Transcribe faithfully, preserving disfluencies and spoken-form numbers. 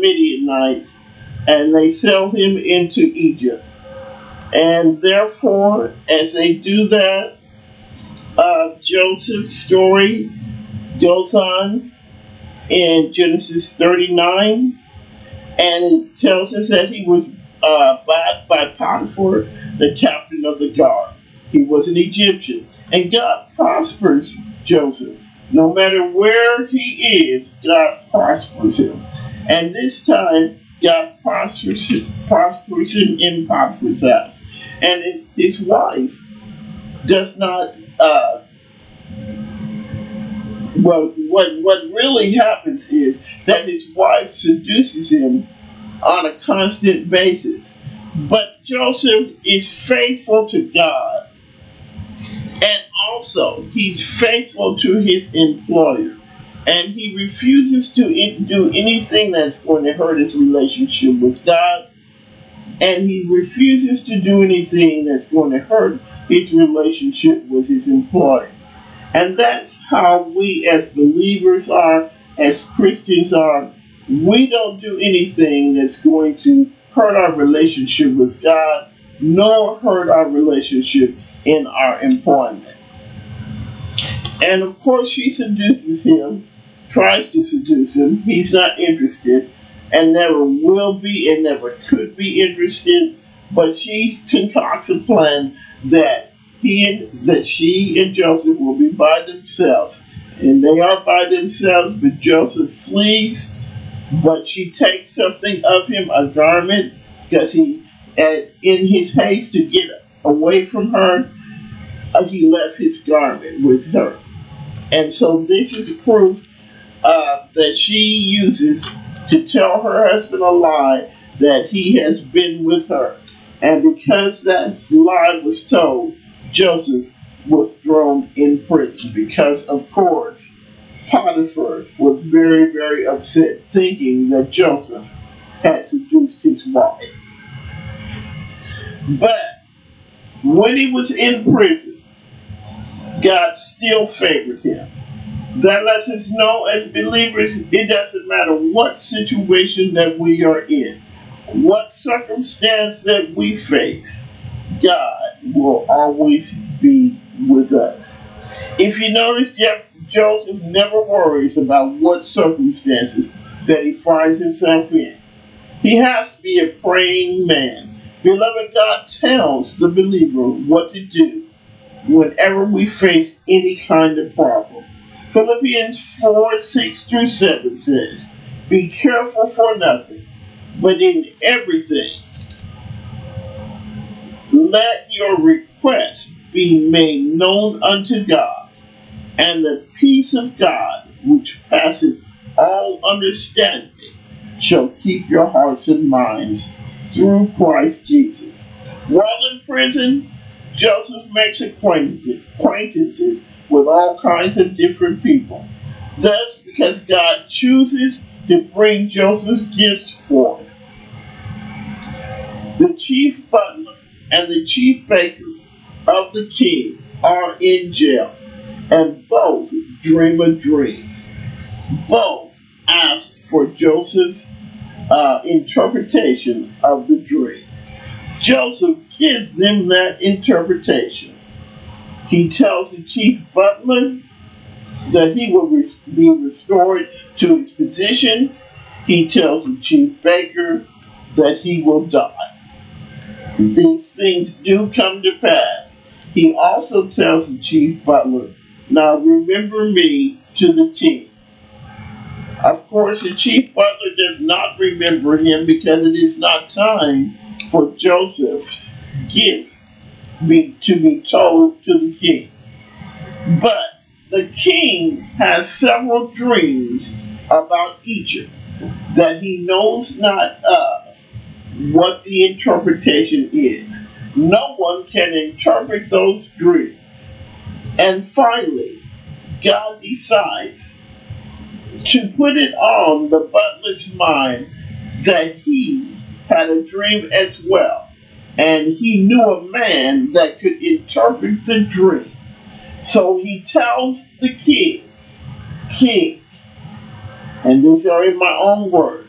Midianites, and they sell him into Egypt. And therefore, as they do that, uh, Joseph's story goes on in Genesis thirty-nine, and it tells us that he was uh, bought by Potiphar, the captain of the guard. He was an Egyptian, and God prospers Joseph. No matter where he is, God prospers him. And this time, God prospers, prospers him in Potiphar's house. And his wife does not, uh, well, what, what really happens is that his wife seduces him on a constant basis. But Joseph is faithful to God. And also, he's faithful to his employer. And he refuses to do anything that's going to hurt his relationship with God. And he refuses to do anything that's going to hurt his relationship with his employer. And that's how we as believers are, as Christians are. We don't do anything that's going to hurt our relationship with God, nor hurt our relationship in our employment. And of course she seduces him, tries to seduce him. He's not interested, and never will be, and never could be interested. But she concocts a plan that he and that she and Joseph will be by themselves, and they are by themselves. But Joseph flees, but she takes something of him, a garment, because he, in his haste to get away from her, uh, he left his garment with her. And so this is proof uh, that she uses to tell her husband a lie that he has been with her. And because that lie was told, Joseph was thrown in prison because, of course, Potiphar was very, very upset, thinking that Joseph had seduced his wife. But when he was in prison, God still favored him. That lets us know as believers, it doesn't matter what situation that we are in, what circumstance that we face, God will always be with us. If you notice, Jeff, Joseph never worries about what circumstances that he finds himself in. He has to be a praying man. Beloved, God tells the believer what to do whenever we face any kind of problem. Philippians four, six through seven says, "Be careful for nothing, but in everything, let your requests be made known unto God, and the peace of God, which passeth all understanding, shall keep your hearts and minds through Christ Jesus." While in prison, Joseph makes acquaintances with all kinds of different people. Thus, because God chooses to bring Joseph's gifts forth, the chief butler and the chief baker of the king are in jail, and both dream a dream. Both ask for Joseph's uh, interpretation of the dream. Joseph gives them that interpretation. He tells the chief butler that he will res- be restored to his position. He tells the chief baker that he will die. These things do come to pass. He also tells the chief butler, "Now remember me to the king." Of course, the chief butler does not remember him because it is not time for Joseph's gift be, to be told to the king. But the king has several dreams about Egypt that he knows not of what the interpretation is. No one can interpret those dreams. And finally, God decides to put it on the butler's mind that he had a dream as well. And he knew a man that could interpret the dream. So he tells the king, "King," and these are in my own words,